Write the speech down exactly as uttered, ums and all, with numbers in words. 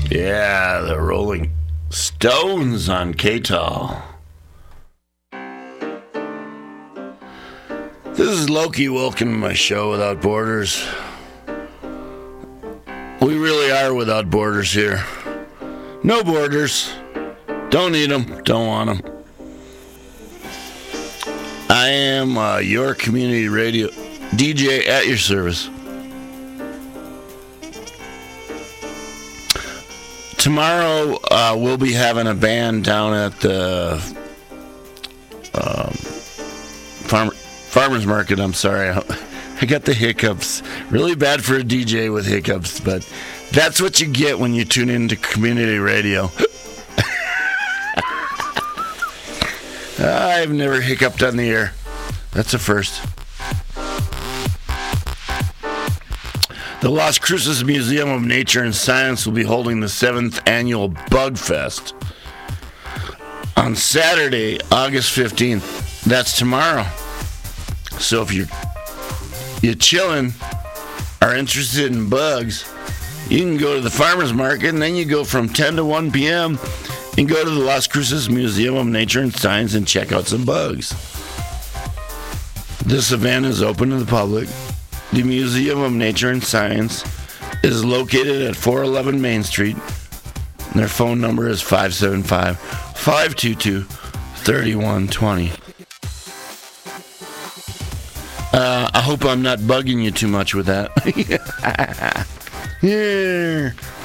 Yeah, the Rolling Stones on K-Tal. This is Loki. Welcome to my show, Without Borders. We really are without borders here. No borders. Don't need them. Don't want them. I am uh, your community radio D J at your service. Tomorrow, uh, we'll be having a band down at the um, farm, farmer's market. I'm sorry. I got the hiccups. Really bad for a D J with hiccups, but that's what you get when you tune into community radio. I've never hiccuped on the air. That's a first. The Las Cruces Museum of Nature and Science will be holding the seventh annual Bug Fest on Saturday, August fifteenth. That's tomorrow. So if you're you're chilling, are interested in bugs, you can go to the farmer's market, and then you go from ten to one p.m. and go to the Las Cruces Museum of Nature and Science and check out some bugs. This event is open to the public. The Museum of Nature and Science is located at four eleven Main Street. Their phone number is five seven five, five two two, three one two zero. Uh, I hope I'm not bugging you too much with that. Yeah.